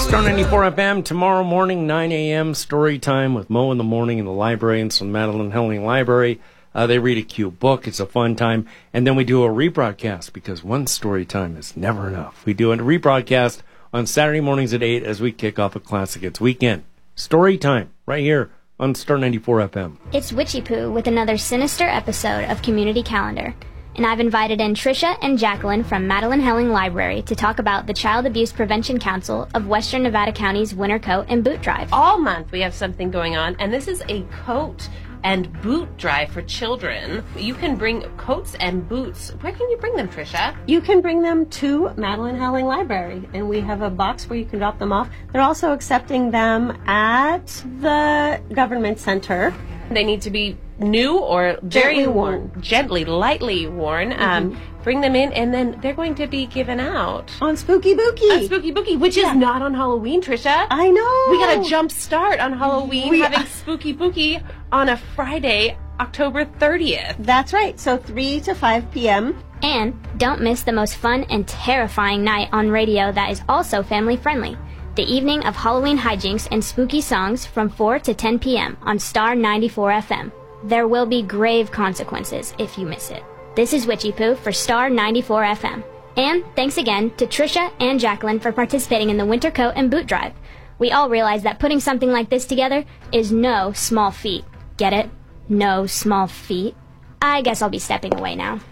Star 94 FM, tomorrow morning, 9 a.m., story time with Mo in the morning in the library and some Madeline Helling Library. They read a cute book. It's a fun time. And then we do a rebroadcast because one story time is never enough. We do a rebroadcast on Saturday mornings at 8 as we kick off a Classic Hits weekend. Story time right here on Star 94 FM. It's Witchy Poo with another sinister episode of Community Calendar. And I've invited in Trisha and Jacqueline from Madeline Helling Library to talk about the Child Abuse Prevention Council of Western Nevada County's Winter Coat and Boot Drive. All month we have something going on, and this is a coat and boot drive for children. You can bring coats and boots. Where can you bring them, Trisha? You can bring them to Madeline Helling Library, and we have a box where you can drop them off. They're also accepting them at the Government Center. They need to be new or Gently worn. Gently, lightly worn. Bring them in, and then they're going to be given out On Spooky Bookie. on Spooky Bookie, which is not on Halloween, Trisha. I know. We got a jump start on Halloween, We- having Spooky Bookie on a Friday, October 30th. That's right. So 3 to 5 p.m. And don't miss the most fun and terrifying night on radio that is also family friendly. The evening of Halloween hijinks and spooky songs from 4 to 10 p.m. on Star 94 FM. There will be grave consequences if you miss it. This is Witchy Poo for Star 94 FM. And thanks again to Trisha and Jacqueline for participating in the Winter Coat and Boot Drive. We all realize that putting something like this together is no small feat. Get it? No small feat. I guess I'll be stepping away now.